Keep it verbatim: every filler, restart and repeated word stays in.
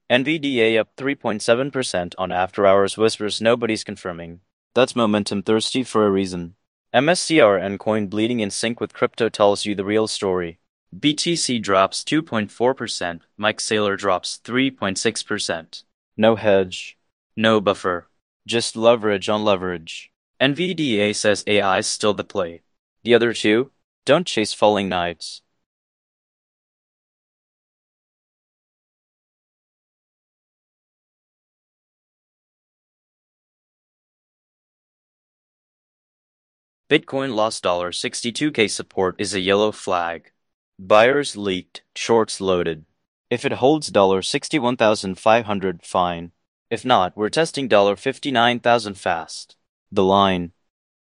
N V D A up three point seven percent on after hours whispers nobody's confirming. That's momentum thirsty for a reason. M S C R and coin bleeding in sync with crypto tells you the real story. B T C drops two point four percent, Mike Saylor drops three point six percent. No hedge. No buffer. Just leverage on leverage. N V D A says A I's still the play. The other two? Don't chase falling knives. Bitcoin lost sixty-two K support is a yellow flag. Buyers leaked, shorts loaded. If it holds sixty-one thousand five hundred, fine. If not, we're testing fifty-nine thousand fast. The line.